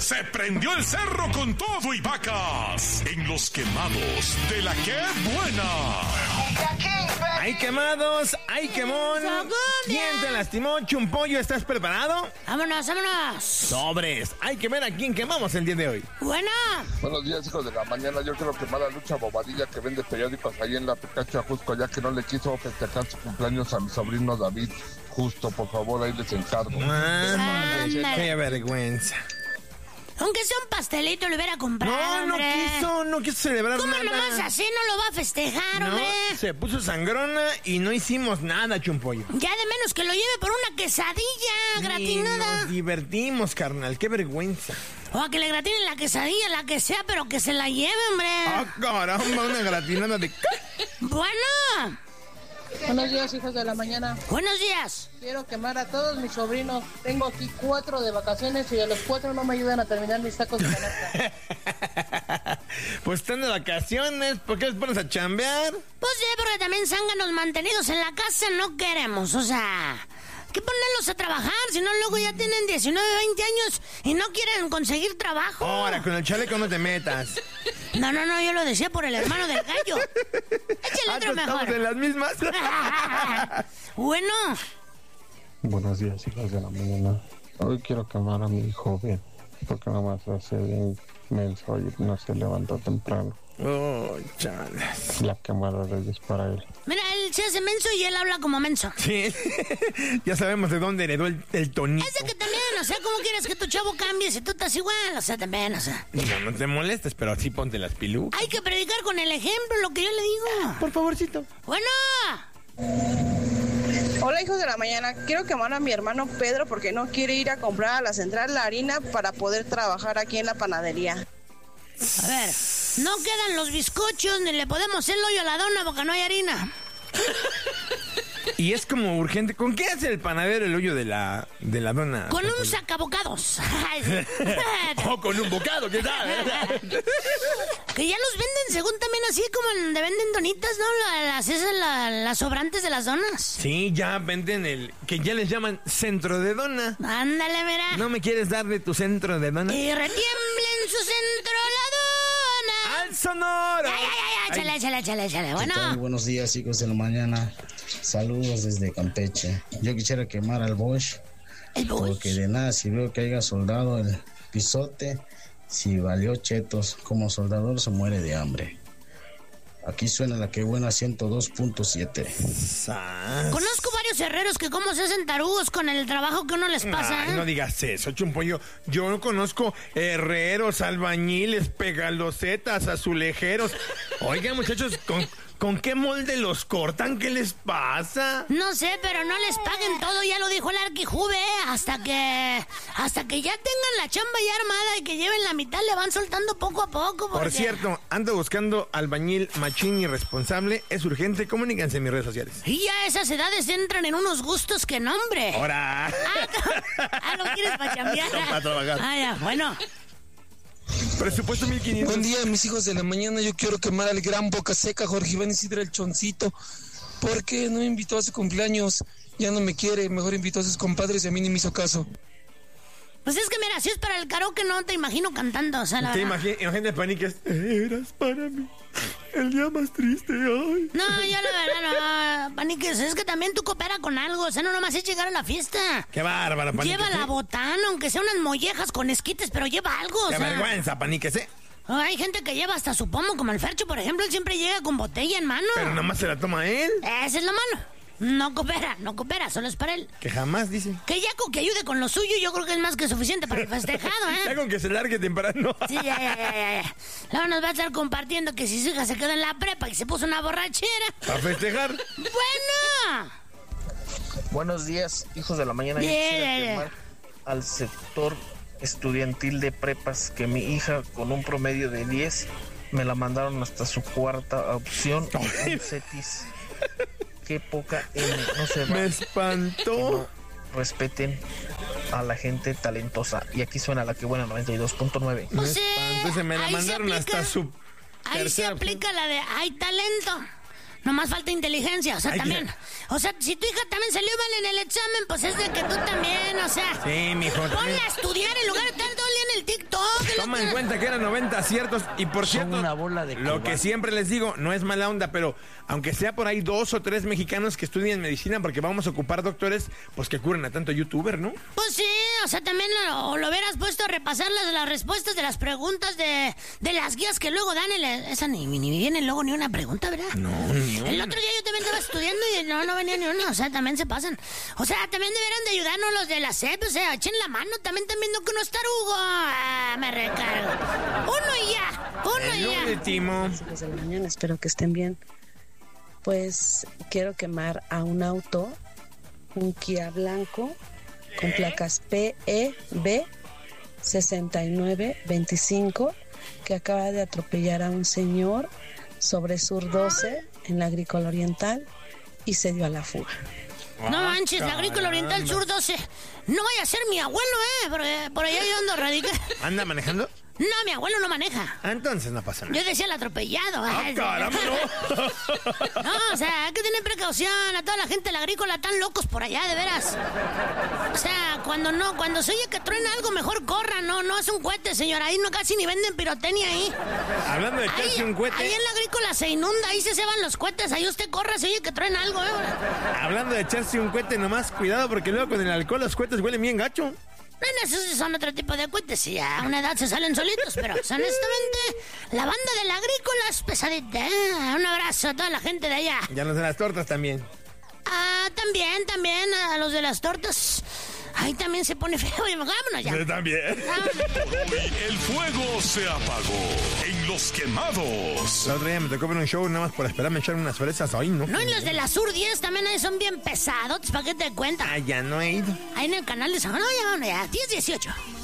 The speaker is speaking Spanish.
se prendió el cerro con todo y vacas en los quemados de La Qué Buena. ¡Hay quemados! ¡Hay quemón! ¿Quién te lastimó, Chumpollo? ¿Estás preparado? ¡Vámonos, vámonos! Sobres. Hay que ver a quién quemamos el día de hoy. Bueno. Buenos días, hijos de la mañana. Yo quiero quemar a Lucha Bobadilla, que vende periódicos ahí en la Picacho Ajusco, ya que no le quiso festejar su cumpleaños a mi sobrino David. Justo, por favor, ahí les encargo. ¡Qué vergüenza! Aunque sea un pastelito, lo hubiera comprado, No quiso celebrar ¿Cómo nada. nomás así no lo va a festejar, hombre? Se puso sangrona y no hicimos nada, Chumpollo. Ya de menos que lo lleve por una quesadilla gratinada. Nos divertimos, carnal, qué vergüenza. O a que le gratinen la quesadilla, la que sea, pero que se la lleve, hombre. ¡Ah, caramba! Una gratinada de... Bueno. Buenos días, hijos de la mañana. Buenos días. Quiero quemar a todos mis sobrinos. Tengo aquí 4 de vacaciones y a los 4 no me ayudan a terminar mis tacos de canasta. Pues están de vacaciones, ¿por qué les pones a chambear? Pues sí, porque también zánganos mantenidos en la casa no queremos, o sea... ¿Qué ponerlos a trabajar? Si no, luego ya tienen 19, 20 años y no quieren conseguir trabajo. Ahora, con el chaleco no te metas. No, yo lo decía por el hermano del gallo. Échale otro mejor. ¿Estamos en las mismas? Bueno. Buenos días, hijos de la mañana. Hoy quiero quemar a mi joven, porque nomás hace bien menso y no se levantó temprano. Oh, chales. La quemada de ellos para él. Mira, él se hace menso y él habla como menso. Sí, ya sabemos de dónde heredó el tonito. Ese que también, o sea, ¿cómo quieres que tu chavo cambie si tú estás igual? O sea, también, o sea. No te molestes, pero así ponte las pilucas. Hay que predicar con el ejemplo, lo que yo le digo. Por favorcito. Bueno. Hola, hijos de la mañana. Quiero quemar a mi hermano Pedro porque no quiere ir a comprar a la central la harina para poder trabajar aquí en la panadería. A ver, no quedan los bizcochos ni le podemos hacer el hoyo a la dona porque no hay harina. Y es como urgente. ¿Con qué hace el panadero el hoyo de la dona? Con un sacabocados. O con un bocado, ¿qué tal? Que ya los venden según también así como donde venden donitas, ¿no? Las sobrantes de las donas. Sí, ya venden que ya les llaman centro de dona. Ándale, mira. ¿No me quieres dar de tu centro de dona? Y retiembla en su centro la dona. ¡Al sonoro! Échale. Bueno. ¿Qué tal? Buenos días, hijos de la mañana. Saludos desde Campeche. Yo quisiera quemar al Bosch. Porque de nada sirvió que haya soldado el pisote si valió chetos. Como soldador se muere de hambre. Aquí suena La Qué Buena 102.7. Conozco varios herreros que como se hacen tarugos con el trabajo que uno les pasa. Ay, no digas eso, Chumpollo. Yo no conozco herreros, albañiles, pegalosetas, azulejeros. Oigan, muchachos, ¿con qué molde los cortan? ¿Qué les pasa? No sé, pero no les paguen todo, ya lo dijo el Arquijuve, hasta que ya tengan la chamba ya armada y que lleven la mitad, le van soltando poco a poco. Por cierto, ando buscando albañil machín irresponsable. Es urgente, comuníquense en mis redes sociales. Y ya esas edades entran en unos gustos que no, hombre. ¡Hora! ¿Lo quieres para chambear? No, para trabajar. Ya, bueno. Presupuesto 1500. Buen día, mis hijos de la mañana. Yo quiero quemar al gran Boca Seca, Jorge Iván Isidro el Choncito, porque no me invitó a su cumpleaños, ya no me quiere, mejor invitó a sus compadres y a mí ni me hizo caso. Pues es que mira, si es para el karaoke no te imagino cantando, o sea, la verdad. Imagínate, Paniques. Eras para mí el día más triste hoy. No, yo la verdad no, Paniques, es que también tú coopera con algo, o sea, no nomás es llegar a la fiesta. Qué bárbara, Paniques. Lleva la botana, aunque sea unas mollejas con esquites, pero lleva algo, o Qué sea. vergüenza, Paniques, Hay gente que lleva hasta su pomo, como el Fercho, por ejemplo, él siempre llega con botella en mano. Pero nomás se la toma él. Esa es la mano. No coopera, solo es para él. Que jamás dice. Que ya con que ayude con lo suyo, yo creo que es más que suficiente para el festejado, ¿eh? Ya con que se largue temprano. Sí, ya. Luego nos va a estar compartiendo que si su hija se quedó en la prepa y se puso una borrachera. ¿Para festejar? ¡Bueno! Buenos días, hijos de la mañana. Yo quisiera quemar al sector estudiantil de prepas, que mi hija con un promedio de 10 me la mandaron hasta su cuarta opción, un CETIS. Qué poca no se va. Me espantó. No respeten a la gente talentosa. Y aquí suena La Qué Buena 92.9. O sea, Entonces me la mandaron hasta su ahí se aplica la de hay talento. Nomás falta inteligencia, o sea, también. O sea, si tu hija también salió mal en el examen, pues es de que tú también, o sea. Sí, mijo. Ponla a estudiar en lugar de estar todo el día en el TikTok. Toma en cuenta que eran 90 aciertos. Y por cierto, una bola de lo que siempre les digo, no es mala onda, pero aunque sea por ahí 2 o 3 mexicanos que estudian medicina, porque vamos a ocupar doctores, pues que curen a tanto youtuber, ¿no? Pues sí, o sea, también lo hubieras puesto a repasar las respuestas de las preguntas de las guías que luego dan. Esa ni viene luego ni una pregunta, ¿verdad? No, ni una. El otro día yo también estaba estudiando y no venía ni una. O sea, también se pasan. O sea, también deberían de ayudarnos los de la SEP. O sea, echen la mano. También están viendo que uno es tarugo. Me recargo. Uno y ya. El último. Hijos de la mañana, espero que estén bien. Pues quiero quemar a un auto, un Kia blanco con placas PEB 6925, que acaba de atropellar a un señor sobre Sur 12 en la Agrícola Oriental y se dio a la fuga. No manches, la Agrícola Oriental Sur 12. No vaya a ser mi abuelo, por allá yo ando radical. ¿Anda manejando? No, mi abuelo no maneja. Entonces no pasa nada. Yo decía el atropellado. Caramba, no. No, o sea, hay que tener precaución. A toda la gente de la Agrícola tan locos por allá, de veras. O sea, cuando se oye que truena algo, mejor corra. No es un cohete, señora. Ahí no casi ni venden pirotecnia ahí. Hablando de echarse un cohete. Ahí en la Agrícola se inunda, ahí se ceban los cohetes. Ahí usted corra, se oye que truena algo, Hablando de echarse un cohete, nomás cuidado porque luego con el alcohol los cohetes huelen bien gacho. Bueno, esos son otro tipo de cohetes y a una edad se salen solitos, pero honestamente, la banda de la Agrícola es pesadita, Un abrazo a toda la gente de allá. Ya los de las tortas también. También, a los de las tortas. Ahí también se pone feo. Vámonos ya. Yo también. Hoy el fuego se apagó en Los Quemados. El otro día me tocó ver un show nada más por esperarme echar unas fresas hoy, ¿no? No, y los de la Sur 10 también ahí son bien pesados. ¿Para qué te cuentas? Ya no he ido. Ahí en el canal de San Juan. No, ya, 10-18.